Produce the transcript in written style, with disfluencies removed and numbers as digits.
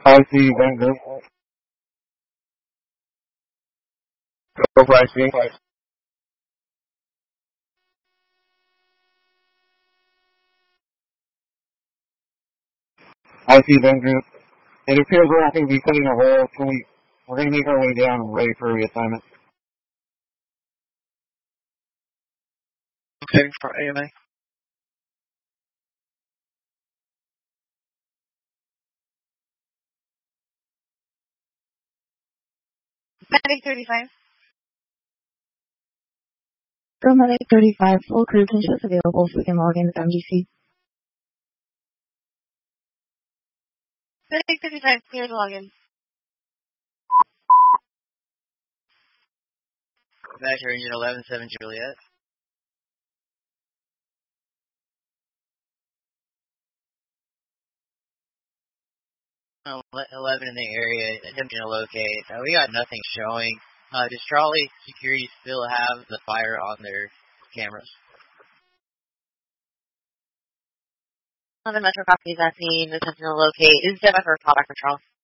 I see Van Group. Go pricing. I see Van Group. It appears we're not going to be cutting a hole. We're going to make our way down and ready for reassignment. Heading for AMA. Medic 35. Go Medic 35, full crew conditions available so we can log in with MGC. Medic 35, clear to login. Measure Engine 11-7 Juliet. Oh, 11 in the area, attempting to locate. We got nothing showing. Does Trolley Security still have the fire on their cameras? 11 Metro copies that scene, attempting to locate. Is Jeff for callback control?